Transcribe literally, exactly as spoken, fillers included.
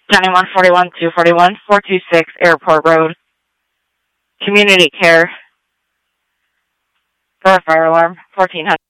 County one forty-one, two forty-one, four two six Airport Road. Community care for a fire alarm, fourteen hundred.